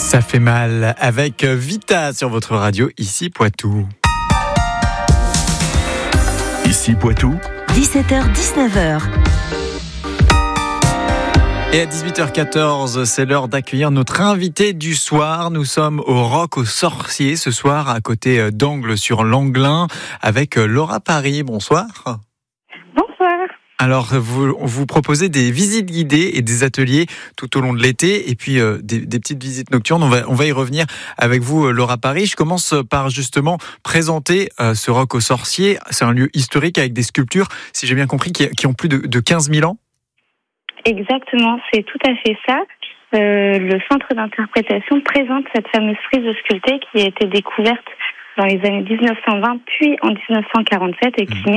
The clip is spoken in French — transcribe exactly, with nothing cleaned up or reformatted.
Ça fait mal avec Vita sur votre radio, ici Poitou. Ici Poitou. dix-sept heures dix-neuf heures. Et à dix-huit heures quatorze, c'est l'heure d'accueillir notre invité du soir. Nous sommes au Rock aux Sorciers ce soir, à côté d'Angles sur l'Anglin, avec Laura Paris. Bonsoir. Bonsoir. Alors, vous, vous proposez des visites guidées et des ateliers tout au long de l'été, et puis euh, des, des petites visites nocturnes. On va, on va y revenir avec vous, Laura Paris. Je commence par justement présenter euh, ce Rock aux Sorciers. C'est un lieu historique avec des sculptures, si j'ai bien compris, qui, qui ont plus de, de quinze mille ans. Exactement, c'est tout à fait ça. Euh, le centre d'interprétation présente cette fameuse frise sculptée qui a été découverte dans les années dix-neuf cent vingt puis en dix-neuf cent quarante-sept et qui Mmh.